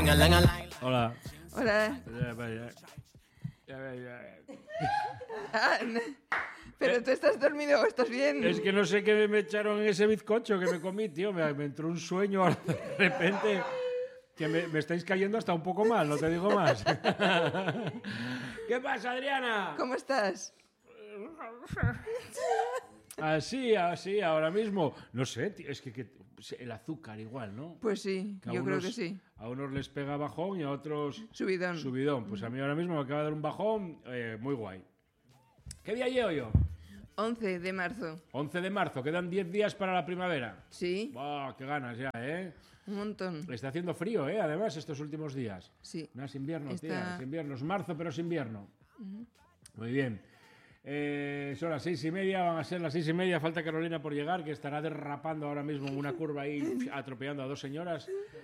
Hola. Hola. ¿Pero tú estás dormido o estás bien? Es que no sé qué me echaron en ese bizcocho que me comí, tío. Me entró un sueño ahora de repente que me estáis cayendo hasta un poco mal, no te digo más. ¿Qué pasa, Adriana? ¿Cómo estás? Así, ahora mismo. No sé, tío, es que el azúcar igual, ¿no? Pues sí, Que a yo creo unos- que sí. A unos les pega bajón y a otros Subidón. subidón. Pues a mí ahora mismo me acaba de dar un bajón muy guay. ¿Qué día llevo yo? 11 de marzo. 11 de marzo, quedan 10 días para la primavera. Sí, ¡Buah, qué ganas ya, eh! un montón. Está haciendo frío, además, estos últimos días. Sí. No es invierno, Está- tía, es invierno. Es marzo, pero es invierno. Muy bien. Son las 6:30, van a ser las 6:30. Falta Carolina por llegar, que estará derrapando ahora mismo en una curva ahí, atropellando a dos señoras.